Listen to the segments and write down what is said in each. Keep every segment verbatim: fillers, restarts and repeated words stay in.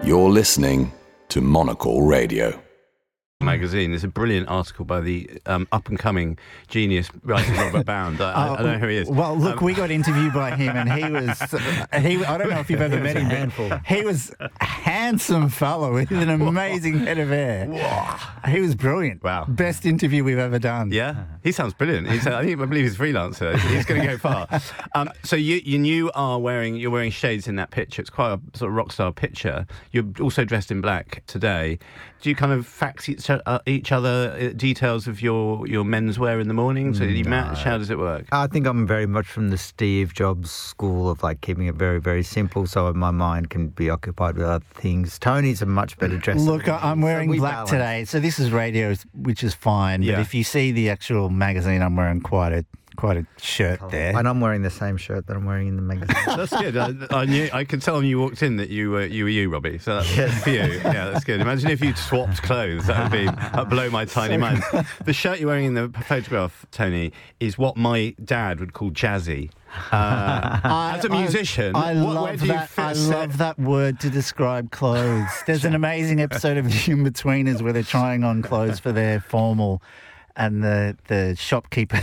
You're listening to Monocle Radio. Magazine. There's a brilliant article by the um, up-and-coming genius writer Robert Bound. I, I, I don't know who he is. Well, look, um, we got interviewed by him, and he was, he, I don't know if you've ever met him, but he was a handsome fellow with an amazing head of hair. Whoa. He was brilliant. Wow. Best interview we've ever done. Yeah, he sounds brilliant. He's, I think I believe he's a freelancer. He's going to go far. Um, so you you you are wearing you're wearing shades in that picture. It's quite a sort of rock star picture. You're also dressed in black today. Do you kind of fax each, uh, each other details of your, your menswear in the morning? So do you match? How does it work? I think I'm very much from the Steve Jobs school of like keeping it very, very simple so my mind can be occupied with other things. Tony's a much better dresser. Look, I'm wearing so black balance. today, so this is radio, which is fine. Yeah. But if you see the actual magazine, I'm wearing quite a quite a shirt there. And I'm wearing the same shirt that I'm wearing in the magazine. That's good. I, I knew I could tell when you walked in that you were you were you, Robbie. So that's Yes. for you. Yeah, that's good. Imagine if you'd swapped clothes. That would be that'd blow my tiny mind. The shirt you're wearing in the photograph, Tony, is what my dad would call jazzy. Uh, I- as a musician, I, I what, love where do you that. fit I set- love that word to describe clothes. There's an amazing episode of The In-Betweeners where they're trying on clothes for their formal, and the the shopkeeper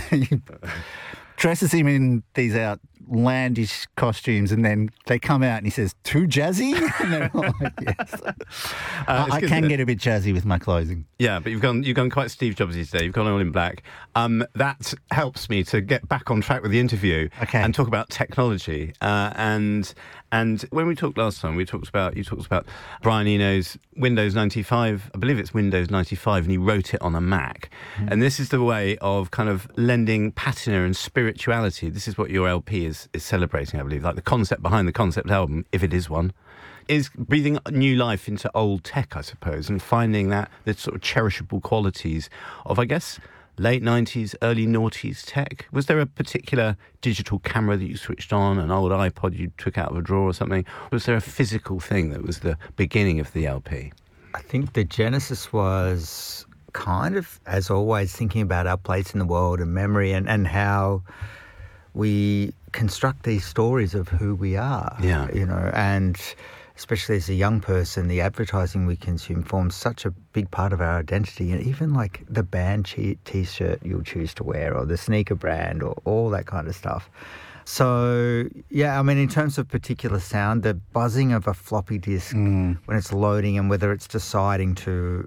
dresses him in these outlandish costumes, and then they come out and he says, "Too jazzy?" And they're all like, yes. Uh, I, it's I good, can isn't get it? a bit jazzy with my clothing. Yeah, but you've gone you've gone quite Steve Jobsy today. You've gone all in black. Um, that helps me to get back on track with the interview Okay. and talk about technology. Uh, and and when we talked last time, we talked about you talked about Brian Eno's Windows ninety-five. I believe it's Windows ninety-five, and he wrote it on a Mac. Mm. And this is the way of kind of lending patina and spirituality. This is what your L P is is celebrating, I believe. Like the concept behind the concept album, if it is one, is breathing new life into old tech, I suppose, and finding that the sort of cherishable qualities of, I guess, late nineties, early noughties tech. Was there a particular digital camera that you switched on, an old iPod you took out of a drawer or something? Was there a physical thing that was the beginning of the L P? I think the genesis was kind of, as always, thinking about our place in the world and memory and, and how we construct these stories of who we are. Yeah. You know, and especially as a young person, the advertising we consume forms such a big part of our identity. And even like the band che- T-shirt you'll choose to wear, or the sneaker brand, or all that kind of stuff. So, yeah, I mean, in terms of particular sound, the buzzing of a floppy disk Mm. when it's loading and whether it's deciding to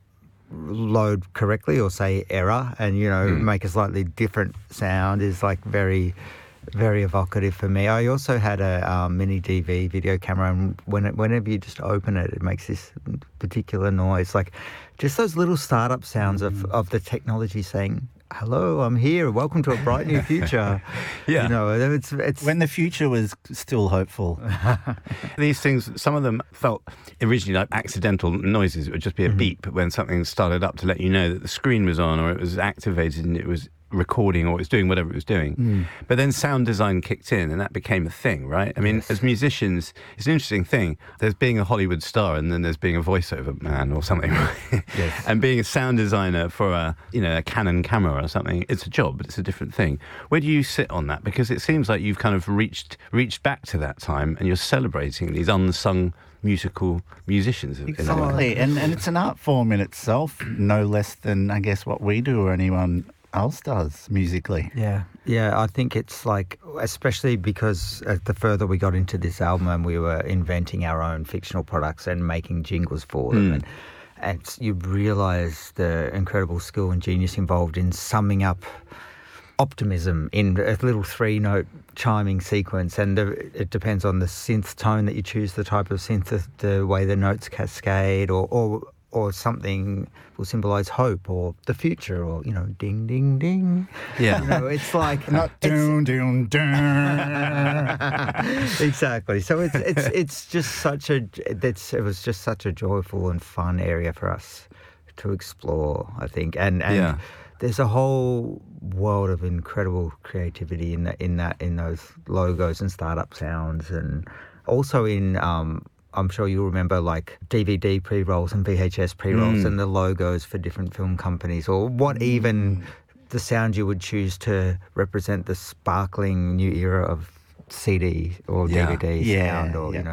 load correctly or say error and, you know, Mm. make a slightly different sound is like very, very evocative for me. I also had a um, mini D V video camera, and when it, whenever you just open it, it makes this particular noise. Like just those little startup sounds of, of the technology saying, "Hello, I'm here. Welcome to a bright new future." Yeah. You know, it's it's When the future was still hopeful. These things, some of them felt originally like accidental noises. It would just be a Mm-hmm. beep when something started up to let you know that the screen was on, or it was activated and it was recording, or it was doing whatever it was doing. Mm. But then sound design kicked in and that became a thing, right? I mean, Yes. as musicians, it's an interesting thing. There's being a Hollywood star and then there's being a voiceover man or something. Right? Yes. And being a sound designer for a, you know, a Canon camera or something, it's a job, but it's a different thing. Where do you sit on that? Because it seems like you've kind of reached reached back to that time and you're celebrating these unsung musical musicians. in- in a way. Exactly, and and it's an art form in itself, no less than I guess what we do or anyone else does musically. Yeah, yeah. I think it's like, especially because uh, the further we got into this album and we were inventing our own fictional products and making jingles for them, Mm. and, and you realise the incredible skill and genius involved in summing up optimism in a little three-note chiming sequence, and the, it depends on the synth tone that you choose, the type of synth, the, the way the notes cascade, or, or or something will symbolise hope or the future, or, you know, ding, ding, ding. Yeah. You know, it's like... Not it's- doon doon doon. exactly. So it's it's it's just such a that's it was just such a joyful and fun area for us to explore, I think, and and Yeah. there's a whole world of incredible creativity in that in that in those logos and startup sounds, and also in um, I'm sure you'll remember like D V D pre-rolls and V H S pre-rolls Mm. and the logos for different film companies, or what even the sound you would choose to represent the sparkling new era of C D or Yeah. D V D Yeah, sound, or yeah. you know.